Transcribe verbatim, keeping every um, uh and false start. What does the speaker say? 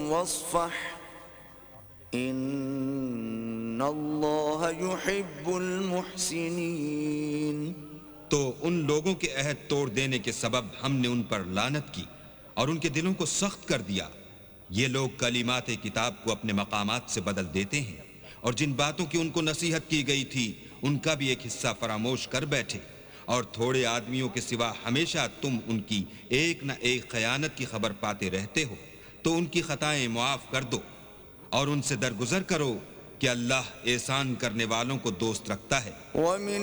वस्फ़ह इन्नल्लाह युहिब्बुल मुहसिनीन। तो उन लोगों के अहद तोड़ देने के सबब हमने उन पर लानत की और उनके दिलों को सख्त कर दिया। ये लोग कलिमात किताब को अपने मकामात से बदल देते हैं और जिन बातों की उनको नसीहत की गई थी उनका भी एक हिस्सा फरामोश कर बैठे। और थोड़े आदमियों के सिवा हमेशा तुम उनकी एक न एक खयानत की खबर पाते रहते हो, तो उनकी खताएं मुआफ कर दो और उनसे दरगुजर करो कि अल्लाह एहसान करने वालों को दोस्त रखता है।